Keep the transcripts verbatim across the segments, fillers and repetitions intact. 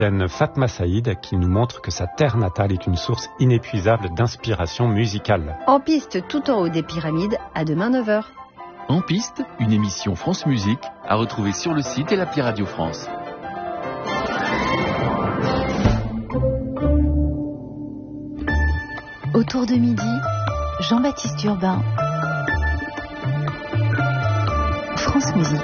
Fatma Saïd qui nous montre que sa terre natale est une source inépuisable d'inspiration musicale. En piste tout en haut des pyramides, à demain neuf heures. En piste, une émission France Musique à retrouver sur le site et l'appli Radio France. Autour de midi, Jean-Baptiste Urbain, France Musique.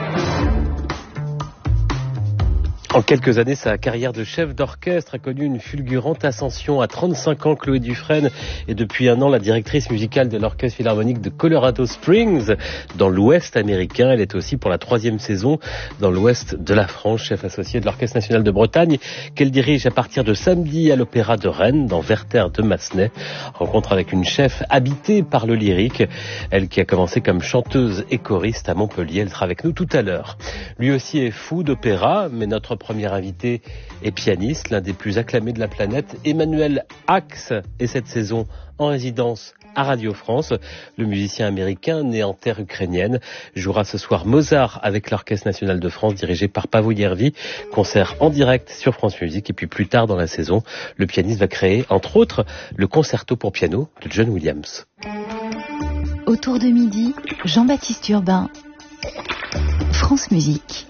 En quelques années, sa carrière de chef d'orchestre a connu une fulgurante ascension. À trente-cinq ans, Chloé Dufresne est depuis un an la directrice musicale de l'Orchestre Philharmonique de Colorado Springs, dans l'Ouest américain. Elle est aussi pour la troisième saison dans l'Ouest de la France, chef associée de l'Orchestre National de Bretagne, qu'elle dirige à partir de samedi à l'Opéra de Rennes, dans Werther de Massenet. Rencontre avec une chef habitée par le lyrique. Elle qui a commencé comme chanteuse et choriste à Montpellier. Elle sera avec nous tout à l'heure. Lui aussi est fou d'opéra, mais notre premier invité est pianiste, l'un des plus acclamés de la planète. Emmanuel Ax est cette saison en résidence à Radio France. Le musicien américain, né en terre ukrainienne, jouera ce soir Mozart avec l'Orchestre National de France, dirigé par Paavo Järvi. Concert en direct sur France Musique. Et puis plus tard dans la saison, le pianiste va créer, entre autres, le concerto pour piano de John Williams. Autour de midi, Jean-Baptiste Urbain, France Musique.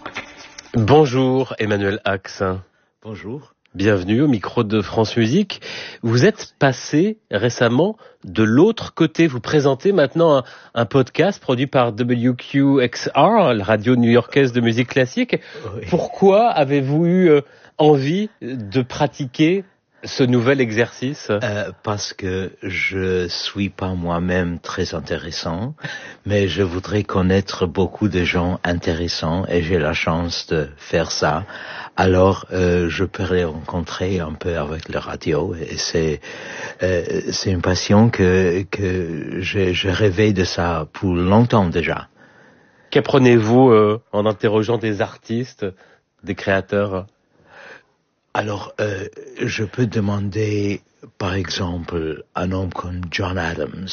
Bonjour Emmanuel Ax. Bonjour. Bienvenue au micro de France Musique. Vous êtes passé récemment de l'autre côté. Vous présentez maintenant un, un podcast produit par W Q X R, la radio new-yorkaise de musique classique. Oui. Pourquoi avez-vous eu euh, envie de pratiquer ce nouvel exercice? euh, Parce que je suis pas moi-même très intéressant, mais je voudrais connaître beaucoup de gens intéressants et j'ai la chance de faire ça. Alors, euh, je peux les rencontrer un peu avec la radio et c'est euh, c'est une passion que que j'ai je rêvais de ça pour longtemps déjà. Qu'apprenez-vous euh, en interrogeant des artistes, des créateurs? Alors, euh, je peux demander, par exemple, à un homme comme John Adams,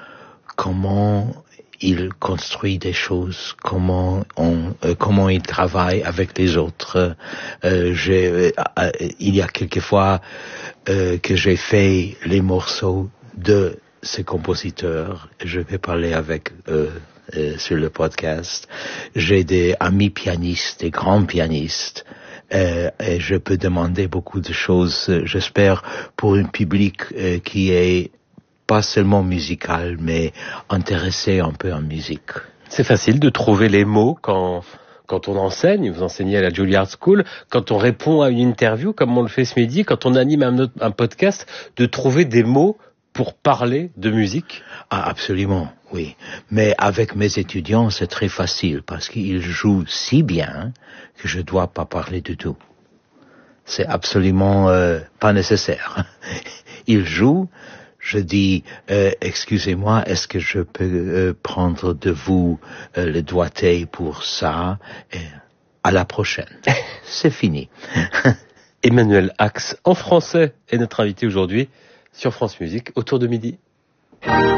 comment il construit des choses, comment on, euh, comment il travaille avec les autres. Euh, j'ai, euh, il y a quelquefois euh, que j'ai fait les morceaux de ces compositeurs. Je vais parler avec eux euh, sur le podcast. J'ai des amis pianistes, des grands pianistes. Euh, et je peux demander beaucoup de choses, j'espère, pour un public euh, qui est pas seulement musical, mais intéressé un peu en musique. C'est facile de trouver les mots quand quand on enseigne. Vous enseignez à la Juilliard School, quand on répond à une interview, comme on le fait ce midi, quand on anime un, un podcast, de trouver des mots pour parler de musique. Ah, absolument, oui. Mais avec mes étudiants, c'est très facile parce qu'ils jouent si bien que je dois pas parler du tout. C'est absolument euh, pas nécessaire. Ils jouent, je dis, euh, excusez-moi, est-ce que je peux euh, prendre de vous euh, le doigté pour ça? Et à la prochaine. C'est fini. Emmanuel Ax, en français, est notre invité aujourd'hui sur France Musique, autour de midi.